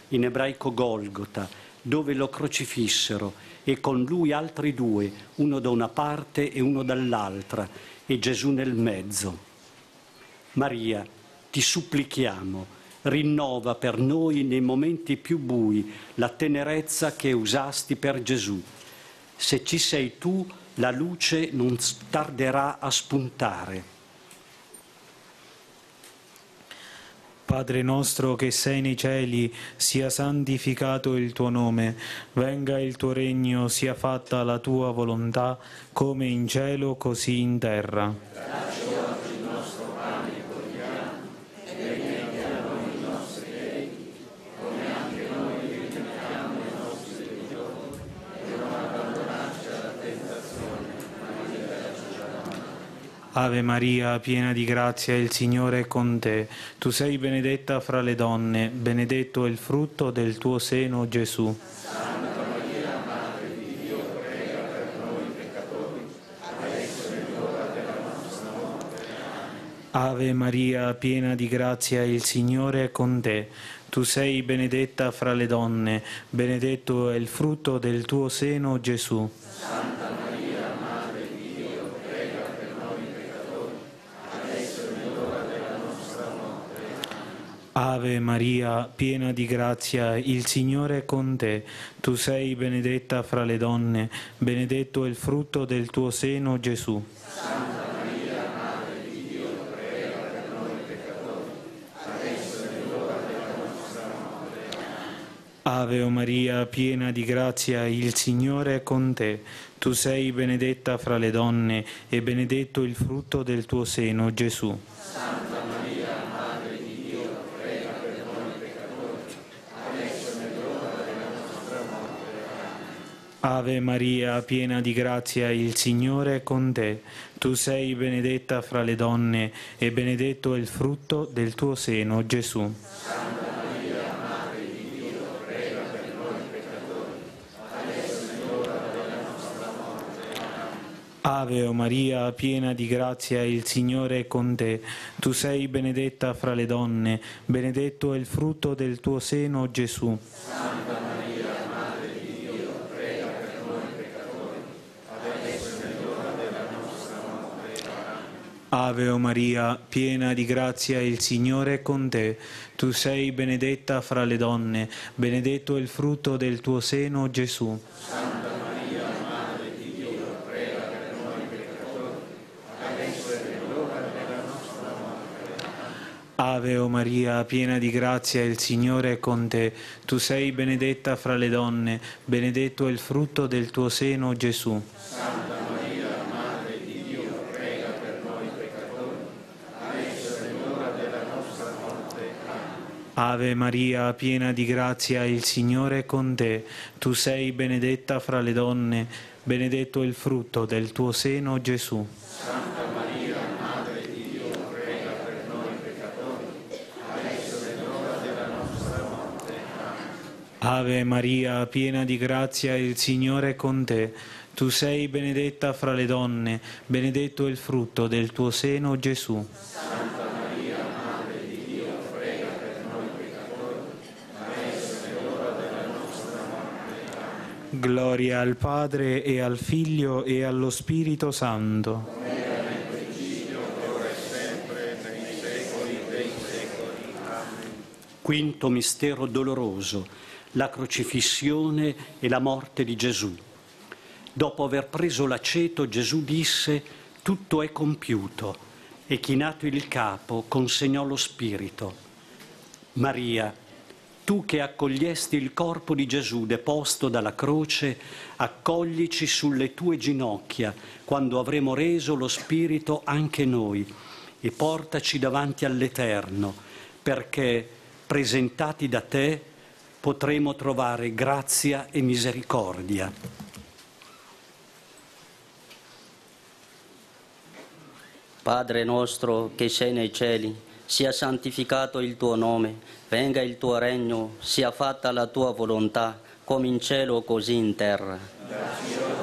in ebraico Golgota, dove lo crocifissero, e con lui altri due, uno da una parte e uno dall'altra, e Gesù nel mezzo. Maria, ti supplichiamo, rinnova per noi nei momenti più bui la tenerezza che usasti per Gesù. Se ci sei tu, la luce non tarderà a spuntare. Padre nostro che sei nei cieli, sia santificato il tuo nome, venga il tuo regno, sia fatta la tua volontà, come in cielo così in terra. Dacci oggi il nostro pane quotidiano e rimetti a noi i nostri debiti, come anche noi rimettiamo ai nostri debitori, e non abbandonarci alla tentazione, ma liberaci dal male. Ave Maria, piena di grazia, il Signore è con te. Tu sei benedetta fra le donne, benedetto è il frutto del tuo seno, Gesù. Santa Maria, Madre di Dio, prega per noi peccatori, adesso è l'ora della nostra morte. Ave Maria, piena di grazia, il Signore è con te. Tu sei benedetta fra le donne, benedetto è il frutto del tuo seno, Gesù. Santa Maria, Madre di Dio, prega per noi peccatori, adesso è l'ora della nostra morte. Ave Maria, piena di grazia, il Signore è con te. Tu sei benedetta fra le donne, benedetto è il frutto del tuo seno, Gesù. Santa Maria, Madre di Dio, prega per noi peccatori, adesso è l'ora della nostra morte. Ave Maria, piena di grazia, il Signore è con te. Tu sei benedetta fra le donne e benedetto il frutto del tuo seno, Gesù. Santa Maria, Madre di Dio, prega per noi peccatori, adesso è l'ora della nostra morte. Ave Maria, piena di grazia, il Signore è con te. Tu sei benedetta fra le donne e benedetto è il frutto del tuo seno, Gesù. Santa Maria, Madre di Dio, prega per noi peccatori, adesso è l'ora della nostra morte. Ave Maria, piena di grazia, il Signore è con te. Tu sei benedetta fra le donne, benedetto è il frutto del tuo seno, Gesù. Santa Maria, Madre di Dio, prega per noi peccatori, adesso è l'ora della nostra morte. Ave Maria, piena di grazia, il Signore è con te. Tu sei benedetta fra le donne, benedetto è il frutto del tuo seno, Gesù. Santa Maria, Madre di Dio, prega per noi peccatori, adesso è l'ora della nostra morte. Ave Maria, piena di grazia, il Signore è con te. Tu sei benedetta fra le donne, benedetto è il frutto del tuo seno, Gesù. Santa Maria, Madre di Dio, prega per noi peccatori, adesso è l'ora della nostra morte. Ave Maria, piena di grazia, il Signore è con te. Tu sei benedetta fra le donne, benedetto è il frutto del tuo seno, Gesù. Santa Maria, Madre di Dio, prega per noi peccatori, adesso è l'ora della nostra morte. Ave Maria, piena di grazia, il Signore è con te. Tu sei benedetta fra le donne, benedetto è il frutto del tuo seno, Gesù. Santa Maria, Madre di Dio, prega per noi peccatori, adesso è l'ora della nostra morte. Gloria al Padre e al Figlio e allo Spirito Santo. Come era nel principio, ora e sempre, nei secoli dei secoli. Amen. Quinto mistero doloroso, la crocifissione e la morte di Gesù. Dopo aver preso l'aceto, Gesù disse: tutto è compiuto, e chinato il capo consegnò lo spirito. Maria, tu che accogliesti il corpo di Gesù deposto dalla croce, accoglici sulle tue ginocchia quando avremo reso lo spirito anche noi, e portaci davanti all'Eterno, perché, presentati da te, potremo trovare grazia e misericordia. Padre nostro che sei nei cieli, sia santificato il tuo nome, venga il tuo regno, sia fatta la tua volontà, come in cielo così in terra. Dacci oggi